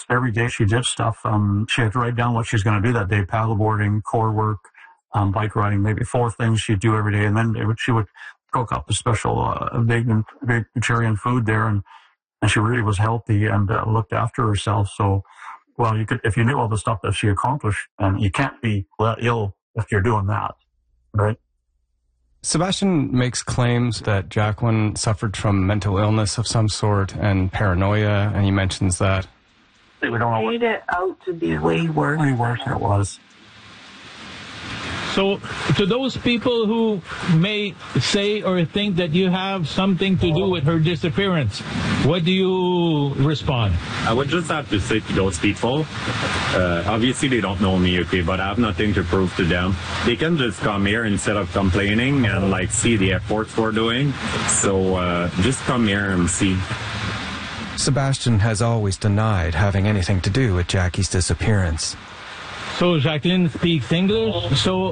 every day she did stuff. She had to write down what she was going to do that day: paddleboarding, core work, bike riding, maybe 4 things she'd do every day. And then she would cook up a special vegetarian food there, and she really was healthy and looked after herself. So, well, you could, if you knew all the stuff that she accomplished, and you can't be ill if you're doing that, right? Sebastian makes claims that Jacqueline suffered from mental illness of some sort and paranoia, and he mentions that. We don't know. Made it out to be way worse. Way worse than it was. So, to those people who may say or think that you have something to do with her disappearance, what do you respond? I would just have to say to those people, obviously they don't know me, okay, but I have nothing to prove to them. They can just come here instead of complaining and like see the efforts we're doing. So just come here and see. Sebastian has always denied having anything to do with Jackie's disappearance. So Jacqueline speaks English. So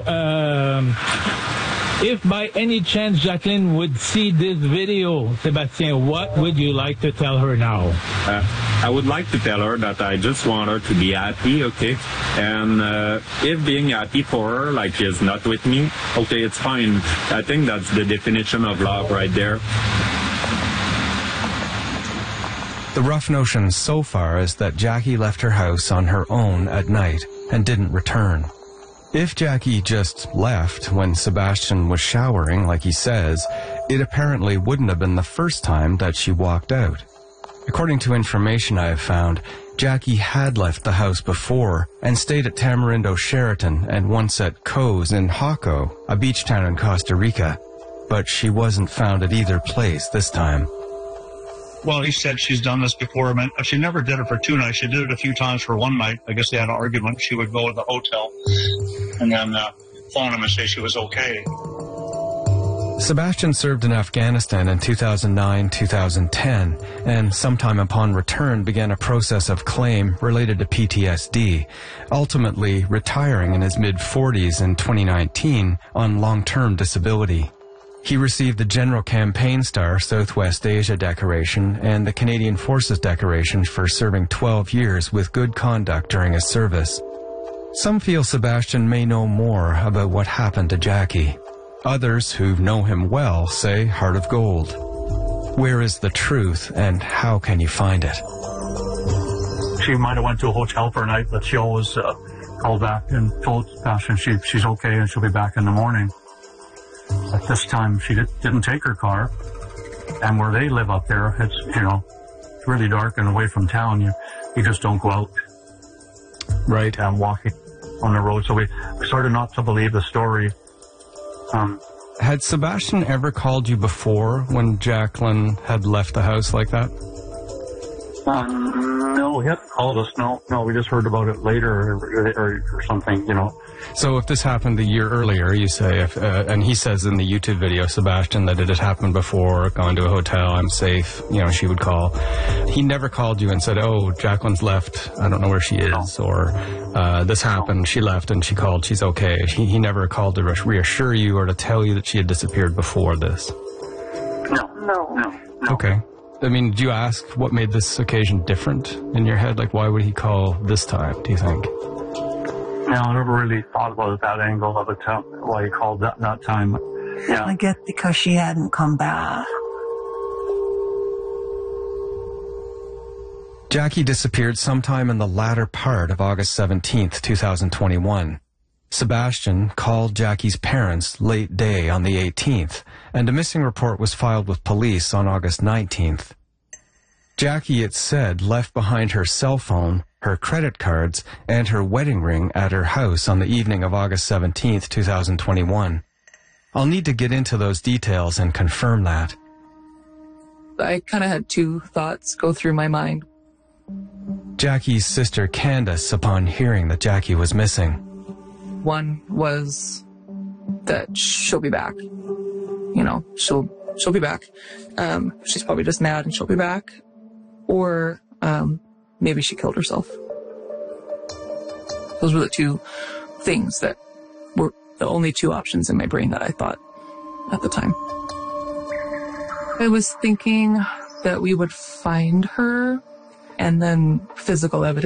if by any chance Jacqueline would see this video, Sebastien, what would you like to tell her now? I would like to tell her that I just want her to be happy, okay? And if being happy for her, like, is not with me, okay, it's fine. I think that's the definition of love right there. The rough notion so far is that Jackie left her house on her own at night and didn't return. If Jackie just left when Sebastian was showering, like he says, it apparently wouldn't have been the first time that she walked out. According to information I have found, Jackie had left the house before and stayed at Tamarindo Sheraton and once at Co's in Jaco, a beach town in Costa Rica. But she wasn't found at either place this time. Well, he said she's done this before. I mean, she never did it for 2 nights. She did it a few times for 1 night. I guess they had an argument. She would go to the hotel and then phone him and say she was okay. Sebastian served in Afghanistan in 2009-2010, and sometime upon return began a process of claim related to PTSD, ultimately retiring in his mid-40s in 2019 on long-term disability. He received the General Campaign Star Southwest Asia Decoration and the Canadian Forces Decoration for serving 12 years with good conduct during his service. Some feel Sebastian may know more about what happened to Jackie. Others who know him well say heart of gold. Where is the truth, and how can you find it? She might have went to a hotel for a night, but she always called back and told Sebastian she's okay and she'll be back in the morning. At this time, she didn't take her car, and where they live up there, it's, you know, it's really dark and away from town. You just don't go out, right, walking on the road. So we started not to believe the story. Had Sebastian ever called you before when Jacqueline had left the house like that? No, he hadn't called us. No, we just heard about it later or something, you know. So if this happened a year earlier, you say, and he says in the YouTube video, Sebastian, that it had happened before, gone to a hotel, I'm safe, you know, she would call. He never called you and said, oh, Jacqueline's left, I don't know where she is, or this happened, she left and she called, she's okay. He never called to reassure you or to tell you that she had disappeared before this? No. Okay. I mean, did you ask what made this occasion different in your head? Like, why would he call this time, do you think? No, I never really thought about that angle of it, why he called that time. Yeah. I guess because she hadn't come back. Jackie disappeared sometime in the latter part of August 17th, 2021. Sebastian called Jackie's parents late day on the 18th, and a missing report was filed with police on August 19th. Jackie, it said, left behind her cell phone, her credit cards, and her wedding ring at her house on the evening of August 17th, 2021. I'll need to get into those details and confirm that. I kind of had 2 thoughts go through my mind. Jackie's sister Candace, upon hearing that Jackie was missing. One was that she'll be back. You know, she'll be back. She's probably just mad and she'll be back. Or maybe she killed herself. Those were the 2 things that were the only 2 options in my brain that I thought at the time. I was thinking that we would find her and then physical evidence